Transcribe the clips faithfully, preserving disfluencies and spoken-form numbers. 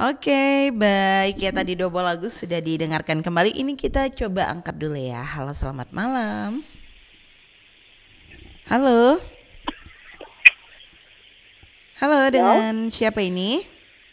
Oke, baik ya, tadi double lagu sudah didengarkan kembali. Ini kita coba angkat dulu ya. Halo, selamat malam. Halo. Halo, Halo? dengan siapa ini?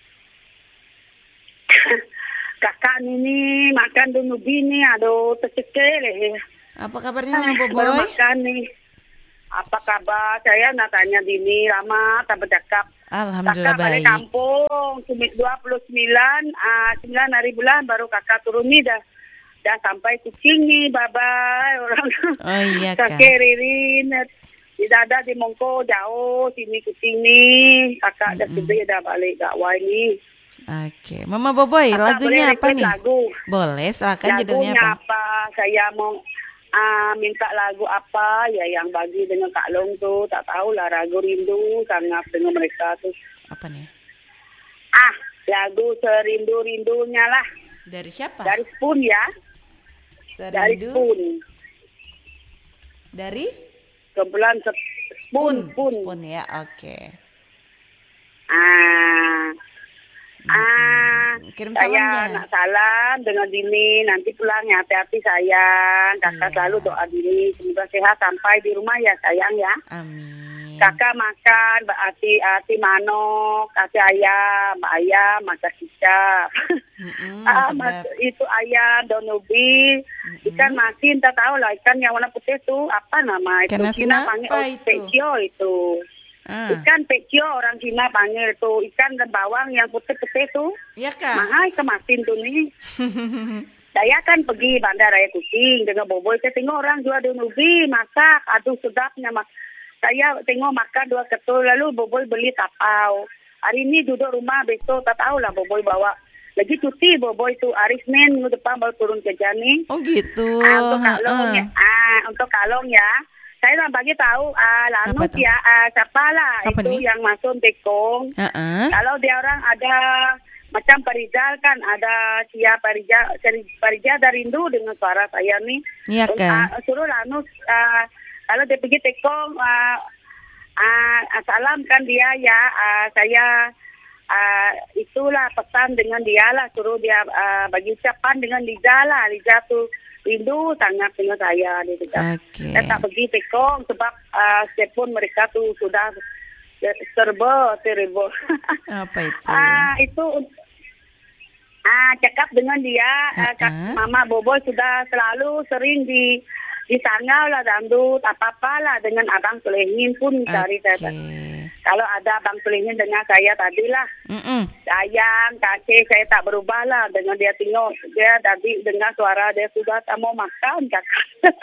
Kakak ini makan dulu bini, aduh tercekel eh. Apa kabarnya Eh, Mama baru Boboiboy? makan nih. Apa kabar? Saya nak tanya bini lama tak bercakap. Alhamdulillah Kakak balik baik. kampung, cuma dua puluh sembilan, ah, sembilan hari bulan baru kakak turun nih dah. Dah sampai kucing nih, bye-bye. Orang Oh iya Kak. kakek Ririn. Tidak ada di Mongko jauh, sini kucing nih. Kakak dah Mm-mm. sedih dah balik dakwah ini. Oke, Mama Boboiboy, Kakak boleh lagunya apa request nih? lagu. Boleh, silakan judulnya Lagunya apa? apa? Saya mau ah, minta lagu apa ya yang bagi dengan Kak Long tuh tak tahu lah lagu rindu sangat dengan mereka tuh. Apa nih? Ah, lagu serindu-rindunya lah Dari siapa? dari Spoon ya, dari Serindu Spoon. dari Kebetulan se- Spoon, Spoon. Spoon ya, oke. Ah, ah, Mm-mm. Kirim saya salamnya. nak salam dengan Dini nanti pulangnya hati-hati sayang. Kakak Iya. selalu doa Dini semoga sehat sampai di rumah ya sayang ya. Amin. Kakak makan berarti hati manok, hati ayam, ayam makan cicak. Mm-mm, ah, sedap. mas, itu ayam daun ubi, Mm-mm. ikan masin, tak tahu lah ikan yang warna putih itu apa nama itu? Ikan asin Cina apa panggil oh, itu? pecio itu. Ah, Ikan pecio orang Cina panggil itu ikan dan bawang yang putih-putih itu. iya Kak. Mahal ikan masin tuh nih. Saya kan pergi Bandar Raya Kucing dengan Boboiboy. Saya tengok orang jual daun ubi masak, aduh sedapnya mak. Saya tengok makan dua ketul lalu Boboiboy beli tapau. Hari ini duduk rumah besok tak tahu lah Boboiboy bawa. Lagi cuti Boboiboy itu hari Senin minggu depan baru turun kerja nih. Oh gitu. Ah, untuk kalong Ha-ha. ya. Ah, untuk kalong ya. Saya nak bagi tahu ah Apa Lanut tuh? ya ah, siapa lah Apa itu nih? yang masuk tekong. Ha-ha. Kalau dia orang ada macam Parijal kan ada siapa Parijal Parijal dari rindu dengan suara saya nih. Iya Kak. Uh, suruh Lanus uh, kalau dia pergi tekong uh, uh, salam kan dia ya uh, saya uh, itulah pesan dengan dia lah suruh dia uh, bagi ucapan dengan Liza lah Liza tuh rindu sangat dengan saya dia cakap. Oke. Saya tak pergi tekong sebab uh, pun mereka tuh sudah serba seribu. Apa itu? Ah itu ah cakap dengan dia uh, Kak Uh-uh. Mama Boboiboy sudah selalu sering di di sana lah dangdut apa-apa lah dengan Abang Sulehin pun cari Oke. saya. Kalau ada Abang Sulehin dengan saya tadi lah Mm-mm. sayang kasih saya tak berubah lah dengan dia tengok dia tadi dengar suara dia sudah tak mau makan kakak.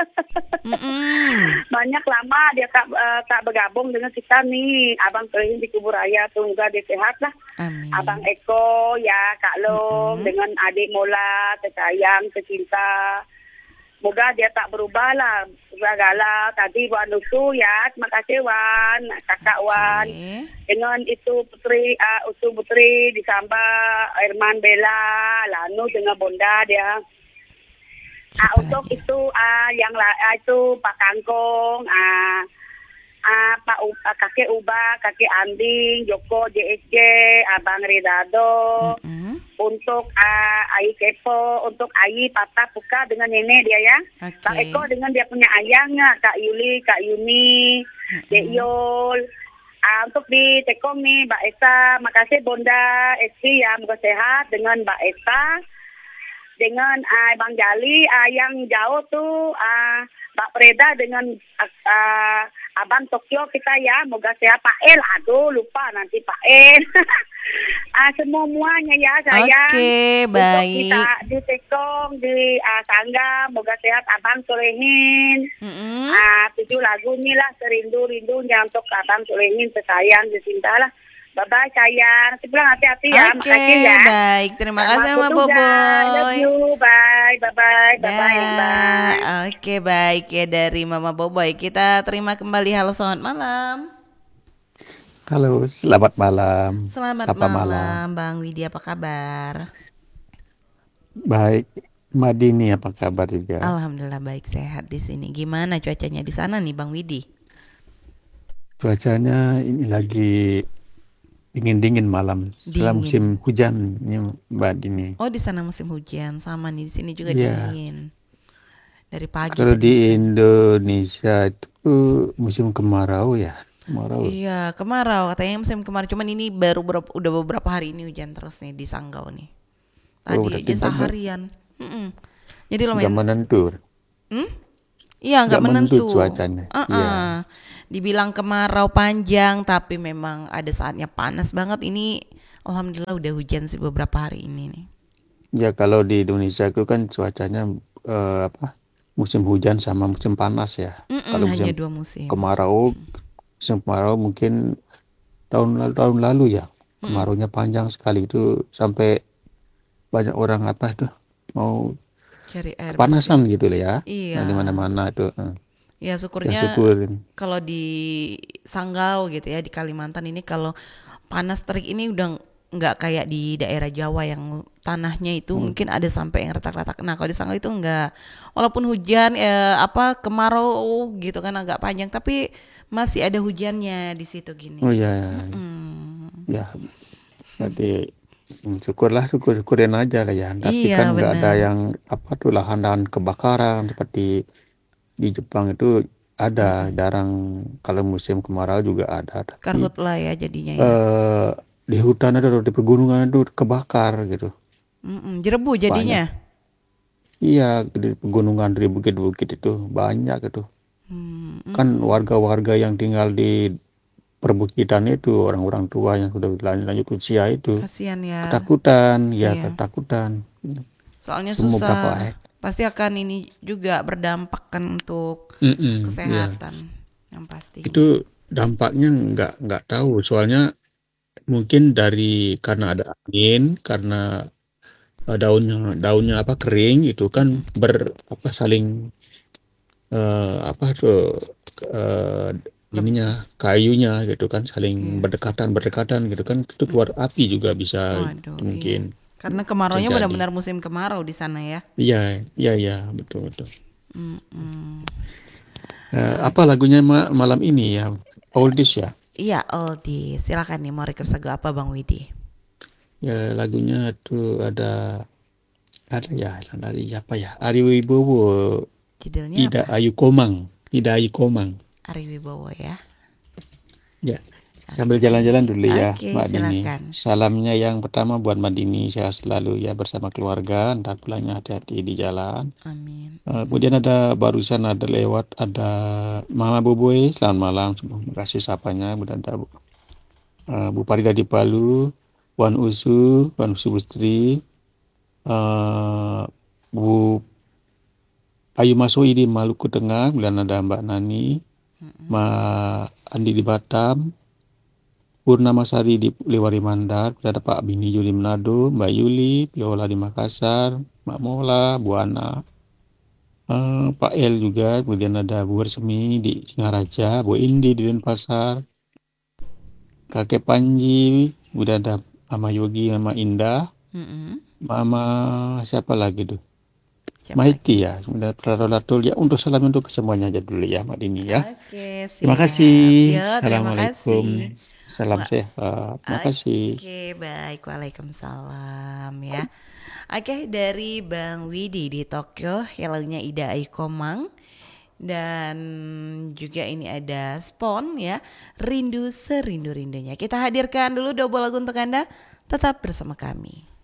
Mm-mm. Banyak lama dia tak uh, tak bergabung dengan kita nih Abang Sulehin di kubur ayah tunggu dia sehat lah. Amin. Abang Eko ya Kak Long Mm-mm. dengan adik Mola tersayang tercinta. Semoga dia tak berubah lah. Segala tadi Wan Usu ya. Terima kasih Wan, kakak Wan. Oke. Dengan itu Putri uh, Usu Putri disambah Irman Bella, Lanu dengan Bonda dia. Ah Siapa untuk lagi? itu ah yang la, ah, itu Pak Kangkong, ah ah Pak U, ah, kakek Uba, kakek Anding, Joko J S J, Abang Ridado. Mm-mm. Untuk uh, Ai Kepo, untuk Ai Patah Puka dengan nenek dia ya. Oke. Kak Eko dengan dia punya ayangnya, Kak Yuli, Kak Yuni, Dek Yol. Uh, untuk di Tekong nih, Mbak Esa, makasih Bonda Esi ya, semoga sehat dengan Mbak Esa. Dengan uh, Bang Jali, uh, yang jauh tuh uh, Mbak Preda dengan uh, uh, Abang Tokyo kita ya, moga sehat Pak El. Aduh, lupa nanti Pak El. Ah, semuanya ya sayang. Oke, Untuk baik. kita di Tekong, di uh, Sangga, moga sehat Abang Solehin. Mm-mm. Ah, tujuh lagu nih lah serindu-rindunya untuk Abang Solehin sesayang dicinta lah. Bye-bye sayang. Nanti pulang hati-hati ya. Oke, Makasih ya. baik. Terima kasih Selamat Mama bertugas. Love Boboiboy. you. Bye. Bye-bye. Bye-bye. Dah. Bye. Oke, baik ya dari Mama Boboiboy. Kita terima kembali. Halo, selamat malam. Halo, selamat malam. Selamat Sapa malam, malam. Bang Widi. Apa kabar? Baik, Madini apa kabar juga? Alhamdulillah baik, sehat di sini. Gimana cuacanya di sana nih, Bang Widi? Cuacanya ini lagi dingin-dingin malam. Setelah Dingin. musim hujan ini Mbak Dini. Oh, di sana musim hujan, sama nih di sini juga Iya. dingin. Dari pagi Kalau tadi di hujan. Indonesia itu musim kemarau ya. Kemarau. Iya, kemarau katanya musim kemarau. Cuman ini baru berapa, udah beberapa hari ini hujan terus nih di Sanggau nih. Oh, Tadi berarti aja nggak seharian. Mm-mm. Jadi nggak lumayan. menentu. Hmm? Iya, nggak Nggak menentu menentu. cuacanya. Iya. Uh-uh. Dibilang kemarau panjang, tapi memang ada saatnya panas banget. Ini alhamdulillah udah hujan sih beberapa hari ini nih. Ya kalau di Indonesia itu kan cuacanya eh, apa? Musim hujan sama musim panas ya. Mm-mm, Kalau hanya musim dua musim. kemarau, musim kemarau mungkin tahun lalu tahun lalu ya. Mm-mm. Kemaraunya panjang sekali itu sampai banyak orang apa itu mau Cari air bersih. kepanasan gitu lah ya. Iya. Nah, di mana-mana itu. eh. Ya Ya syukurnya syukur. kalau di Sanggau gitu ya, di Kalimantan ini kalau panas terik ini udah nggak kayak di daerah Jawa yang tanahnya itu Hmm. mungkin ada sampai yang retak-retak. Nah kalau di Sanggau itu enggak, walaupun hujan eh, apa kemarau gitu kan agak panjang, tapi masih ada hujannya di situ gini. Oh ya, Hmm. ya. Jadi hmm, syukurlah syukur-syukurin aja lah ya. Tapi Iya kan nggak ada benar. yang apa tuh lahan-lahan kebakaran seperti di Jepang itu ada, jarang. Kalau musim kemarau juga ada. Tapi Karhutlah ya jadinya ya. eh di hutan atau di pegunungan itu kebakar gitu. Mm-mm, jerebu Banyak. jadinya. Iya, di pegunungan di bukit-bukit itu banyak itu. Hmm, Kan mm-mm. warga-warga yang tinggal di perbukitan itu orang-orang tua yang sudah lanjut usia itu Kasihan ya. ketakutan, ya Iya. ketakutan. Soalnya Semua berapa susah. hek- Pasti akan ini juga berdampak kan untuk Mm-mm, iya. kesehatan yang pastinya. Itu dampaknya nggak nggak tahu. Soalnya mungkin dari karena ada angin, karena eh, daunnya daunnya apa kering itu kan ber apa saling eh, apa tuh eh, ininya kayunya gitu kan saling Iya. berdekatan berdekatan gitu kan itu keluar api juga bisa Waduh, iya. mungkin Karena kemaraunya terjadi. benar-benar musim kemarau di sana ya. Iya, iya, iya, betul, betul. Mm-mm. Eh, apa lagunya ma- malam ini ya? Oldies ya? Iya, Aldi. Silakan nih mau request lagu apa Bang Widi? Ya lagunya tuh ada ada ya dari apa ya? Ari Wibowo, Judulnya Ida apa? Ayu Komang, Ida Ayu Komang. Ari Wibowo ya. Ya, sambil jalan-jalan dulu ya, Oke, Mbak Dini. silakan. Salamnya yang pertama buat Mbak Dini, sehat selalu ya bersama keluarga. Ntar pulangnya hati-hati di jalan. Amin. Eh, kemudian ada barusan ada lewat ada Mama Boboy, selamat malam. Terima kasih sapanya. Kemudian ada eh, Bu Parida di Palu, Wan Usu, Wan Usu Bustri, eh, Bu Ayu Masoi di Maluku Tengah, kemudian ada Mbak Nani, Mbak Andi di Batam, Purnama Sari di Liwari Mandar, kemudian ada Pak Bini Yuli Manado, Mbak Yuli, Viola di Makassar, Mbak Mola, Bu Ana, eh, Pak El juga, kemudian ada Bu Resmi di Singaraja, Bu Indi di Denpasar, Kakek Panji, kemudian ada Mama Yogi, Mama Indah, Mm-mm. Mama siapa lagi tuh? Siapa lagi? Maiti ya, kemudian Praratul ya. Untuk salam untuk kesemuanya aja dulu ya, Mbak Dini ya. Oke, Terima siap. kasih. Ya, terima Assalamualaikum. kasih. Salam Wah, sehat. Terima kasih. Oke, baik. Waalaikumsalam ya. Oke, dari Bang Widi di Tokyo, yang lagunya Ida Ayu Komang. Dan juga ini ada Spon ya, Rindu Serindu-Rindunya. Kita hadirkan dulu double lagu untuk Anda. Tetap bersama kami.